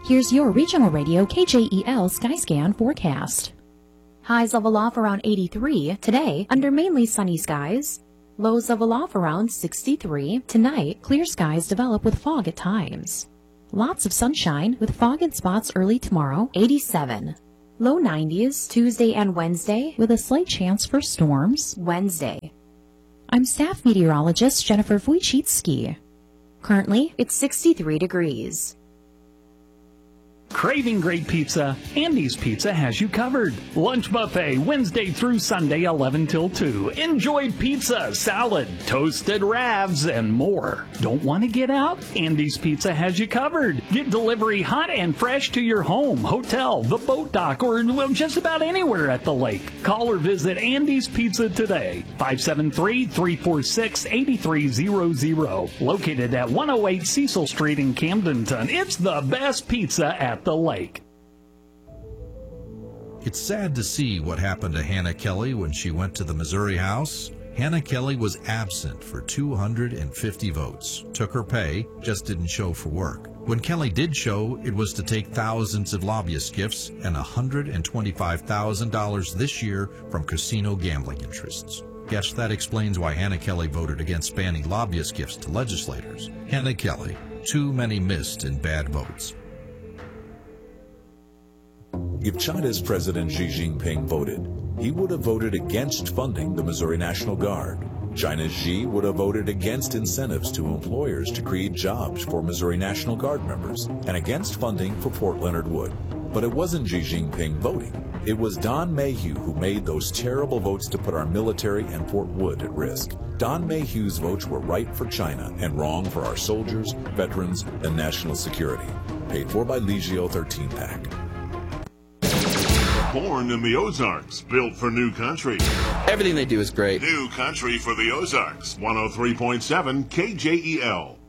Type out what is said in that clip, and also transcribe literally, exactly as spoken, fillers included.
Here's your regional radio K J E L Skyscan forecast. Highs level off around eighty-three. Today, under mainly sunny skies. Lows level off around sixty-three. Tonight, clear skies develop with fog at times. Lots of sunshine with fog in spots early tomorrow, eighty-seven. Low nineties Tuesday and Wednesday with a slight chance for storms Wednesday. I'm staff meteorologist Jennifer Wojcicki. Currently, it's sixty-three degrees. Craving great pizza? Andy's Pizza has you covered. Lunch buffet Wednesday through Sunday eleven till two. Enjoy pizza, salad, toasted ravs, and more. Don't want to get out? Andy's Pizza has you covered. Get delivery hot and fresh to your home, hotel, the boat dock, or well, just about anywhere at the lake. Call or visit Andy's Pizza today. five seven three, three four six, eight three zero zero. Located at one oh eight Cecil Street in Camdenton. It's the best pizza at the lake. It's sad to see what happened to Hannah Kelly when she went to the Missouri House. Hannah Kelly was absent for two hundred fifty votes, took her pay, just didn't show for work. When Kelly did show, it was to take thousands of lobbyist gifts and one hundred twenty-five thousand dollars this year from casino gambling interests. Guess that explains why Hannah Kelly voted against banning lobbyist gifts to legislators. Hannah Kelly, too many missed and bad votes. If China's President Xi Jinping voted, he would have voted against funding the Missouri National Guard. China's Xi would have voted against incentives to employers to create jobs for Missouri National Guard members and against funding for Fort Leonard Wood. But it wasn't Xi Jinping voting. It was Don Mayhew who made those terrible votes to put our military and Fort Wood at risk. Don Mayhew's votes were right for China and wrong for our soldiers, veterans, and national security. Paid for by Legio thirteen pack. Born in the Ozarks, built for new country. Everything they do is great. New country for the Ozarks. one oh three point seven K J E L.